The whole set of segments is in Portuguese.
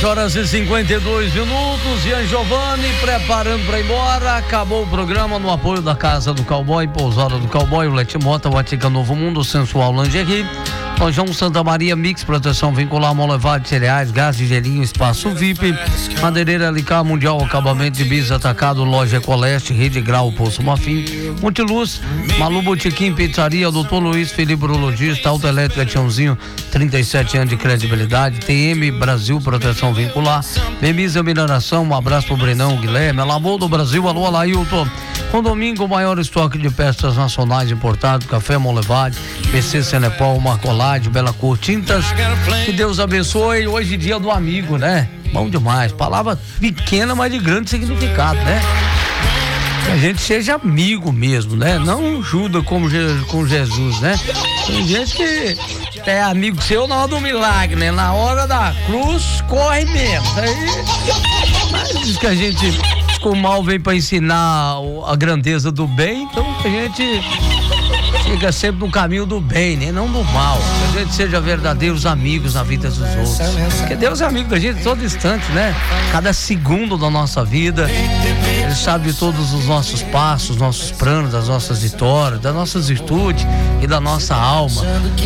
7h52. Ian Giovanni preparando para ir embora. Acabou o programa no apoio da Casa do Cowboy, Pousada do Cowboy, o Lete Mota, o Atica Novo Mundo, Sensual Lingerie, Lojão Santa Maria, Mix, proteção vincular, mão levada de cereais, gás de gelinho, espaço VIP, Madeireira LK, Mundial, acabamento de bis, atacado, loja Ecoleste, Rede Grau, Poço Mafim, Multiluz, Malu Botequim, Pizzaria, Dr. Luiz Felipe Urologista, Autoelétrica Tiãozinho, 37 anos de credibilidade, TM Brasil, proteção vincular, Memisa Mineração, um abraço pro Brenão Guilherme, Alô do Brasil, alô Alailton, Condomínio, o maior estoque de peças nacionais importadas, Café Monlevade, PC Senepol, Marcolade, Bela Cor, Tintas, que Deus abençoe. Hoje dia do amigo, né? Bom demais, palavra pequena, mas de grande significado, né? Que a gente seja amigo mesmo, né? Não Judas como com Jesus, né? Tem gente que é amigo seu na hora do milagre, né? Na hora da cruz, corre mesmo. Aí, mas diz que a gente, que o mal vem para ensinar a grandeza do bem, então a gente fica sempre no caminho do bem, né? Não do mal. Que a gente seja verdadeiros amigos na vida dos outros. Porque Deus é amigo da gente a todo instante, né? Cada segundo da nossa vida. Ele sabe de todos os nossos passos, nossos planos, das nossas vitórias, das nossas virtudes e da nossa alma,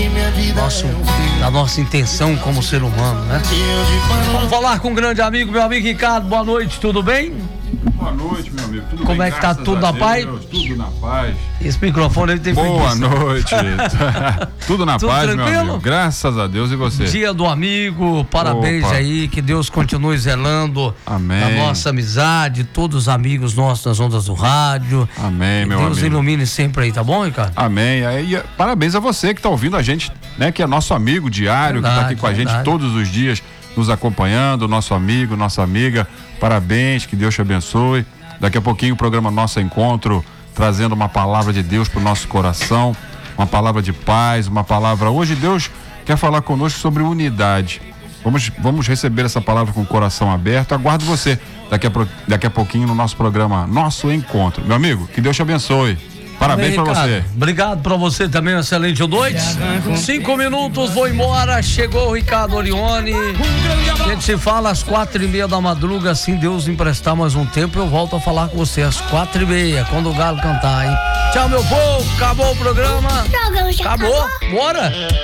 da nossa intenção como ser humano, né? Vamos falar com um grande amigo, meu amigo Ricardo. Boa noite, tudo bem? Boa noite, meu amigo. Tudo Como bem? É que tá? Tudo na paz? Tudo na paz. Esse microfone ele tem Boa noite. Tudo na Tudo paz, tranquilo? meu amigo. Graças a Deus. E você? Dia do amigo, parabéns. Opa. Aí, que Deus continue zelando Amém. a nossa amizade, todos os amigos nossos nas ondas do rádio. Amém, Que meu Deus amigo. ilumine sempre aí, tá bom, Ricardo? Amém. E parabéns a você que tá ouvindo a gente, né? Que é nosso amigo diário, que tá aqui com a gente todos os dias, nos acompanhando, nosso amigo, nossa amiga. Parabéns, que Deus te abençoe. Daqui a pouquinho o programa Nosso Encontro, trazendo uma palavra de Deus pro nosso coração, uma palavra de paz, uma palavra... Hoje Deus quer falar conosco sobre unidade. Vamos receber essa palavra com o coração aberto. Aguardo você daqui a pouquinho no nosso programa Nosso Encontro. Meu amigo, que Deus te abençoe. Parabéns pra você. Obrigado pra você também, uma excelente noite. 5 minutos, vou embora. Chegou o Ricardo Orione. A gente se fala às 4:30 da madruga. Se Deus emprestar mais um tempo, eu volto a falar com você às 4:30, quando o galo cantar, hein? Tchau, meu povo. Acabou o programa. Acabou. Bora.